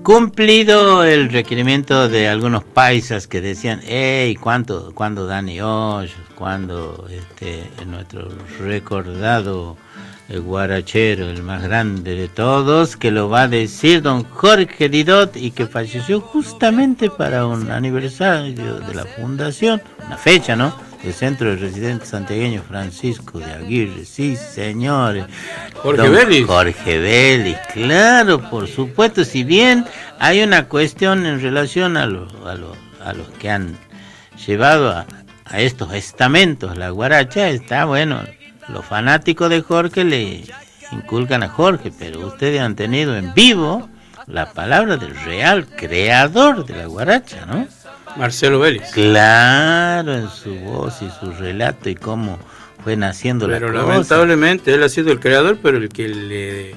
Cumplido el requerimiento de algunos paisas que decían, hey, ¿cuándo Dani Hoyos? ¿Cuándo nuestro recordado guarachero, el más grande de todos, que lo va a decir don Jorge Didot, y que falleció justamente para un aniversario de la fundación, una fecha, ¿no?, del Centro de Residentes Santiagueños Francisco de Aguirre? Sí, señores. Jorge Vélez. Jorge Vélez, claro, por supuesto. Si bien hay una cuestión en relación a los que han llevado a estos estamentos la guaracha, está bueno. Los fanáticos de Jorge le inculcan a Jorge, pero ustedes han tenido en vivo la palabra del real creador de la guaracha, ¿no? Marcelo Vélez. Claro, en su voz y su relato y cómo fue naciendo la cosa. Pero lamentablemente él ha sido el creador, pero el que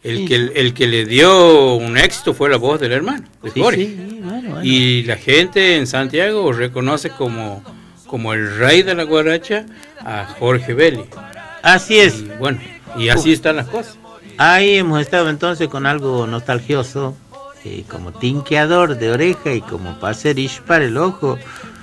le dio un éxito fue la voz del hermano, de Jorge. Sí, bueno. Y la gente en Santiago reconoce como el rey de la guaracha a Jorge Vélez. Así es. Y así están las cosas. Ahí hemos estado entonces con algo nostalgioso, como tinqueador de oreja y como para hacer ispar el ojo,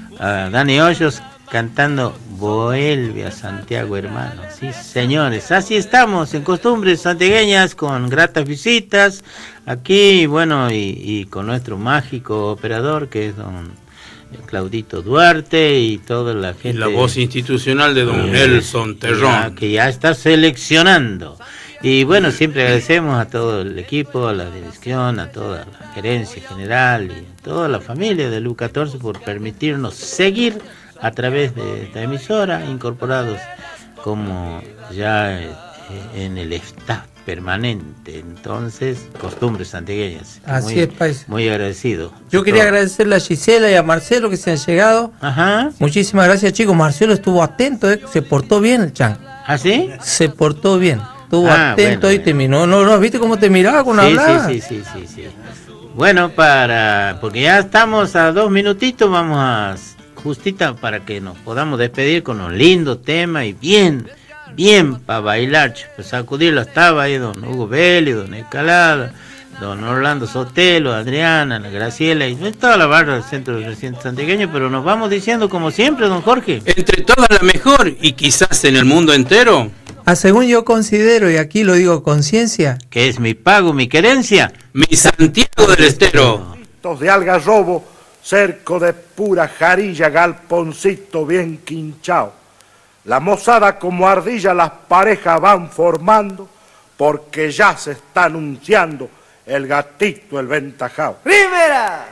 a Dani Hoyos cantando Vuelve a Santiago, hermano. Sí, señores, así estamos en Costumbres Santiagueñas, con gratas visitas aquí, bueno, y con nuestro mágico operador, que es don Claudito Duarte, y toda la gente. Y la voz institucional de don Nelson Terrón, que ya está seleccionando. Y bueno, siempre agradecemos a todo el equipo, a la dirección, a toda la gerencia general y a toda la familia de LU14 por permitirnos seguir a través de esta emisora, incorporados como ya en el staff permanente. Entonces, Costumbres Santiagueñas. Así es, país. Muy agradecido. Yo quería agradecerle a Gisela y a Marcelo que se han llegado. Ajá. Muchísimas gracias, chicos. Marcelo estuvo atento, se portó bien el chan. ¿Ah, sí? Se portó bien. Estuvo atento y terminó. No, ¿viste cómo te miraba cuando hablaba? Sí. Bueno, porque ya estamos a 2 minutitos, vamos a justita para que nos podamos despedir con un lindo tema y bien para bailar, pues sacudirlo. Estaba ahí don Hugo Vélez, don Escalada, don Orlando Sotelo, Adriana, la Graciela y toda la barra del Centro de Residentes Santiagueños, pero nos vamos diciendo como siempre, don Jorge. Entre todas la mejor, y quizás en el mundo entero. Según yo considero, y aquí lo digo con ciencia, que es mi pago, mi querencia, mi Santiago del Estero. De algarrobo, cerco de pura jarilla, galponcito bien quinchao. La mozada como ardilla las parejas van formando, porque ya se está anunciando el gatito, el ventajao. ¡Primera!